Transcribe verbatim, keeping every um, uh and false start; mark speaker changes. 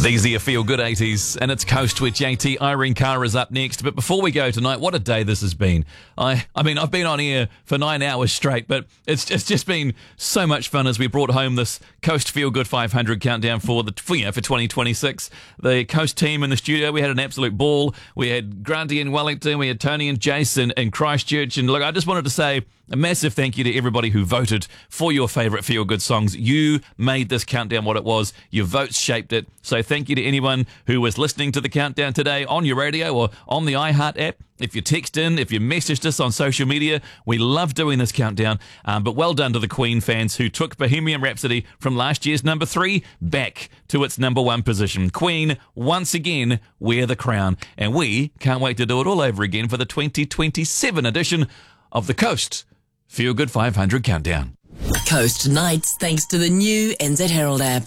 Speaker 1: These are your Feel Good eighties, and it's Coast with J T. Irene Carr is up next. But before we go tonight, what a day this has been. I I mean, I've been on air for nine hours straight, but it's, it's just been so much fun as we brought home this Coast Feel Good five hundred countdown for the for, you know, for twenty twenty-six. The Coast team in the studio, we had an absolute ball. We had Granty in Wellington, we had Tony and Jason in Christchurch. And look, I just wanted to say a massive thank you to everybody who voted for your favourite Feel Good songs. You made this countdown what it was. Your votes shaped it. So thank you to anyone who was listening to the countdown today on your radio or on the iHeart app. If you text in, if you messaged us on social media, we love doing this countdown. Um, but well done to the Queen fans who took Bohemian Rhapsody from last year's number three back to its number one position. Queen, once again, wear the crown. And we can't wait to do it all over again for the twenty twenty-seven edition of the Coast Feel Good five hundred Countdown.
Speaker 2: Coast Nights, thanks to the new N Z Herald app.